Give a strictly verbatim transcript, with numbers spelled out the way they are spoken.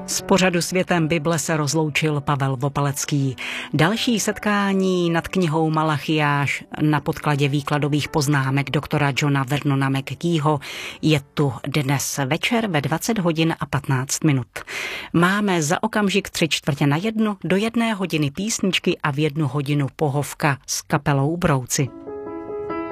Z pořadu Světem Bible se rozloučil Pavel Vopalecký. Další setkání nad knihou Malachiáš na podkladě výkladových poznámek doktora Johna Vernona McGeeho je tu dnes večer ve dvacet hodin a patnáct minut. Máme za okamžik tři čtvrtě na jednu, do jedné hodiny písničky a v jednu hodinu pohovka s kapelou Brouci.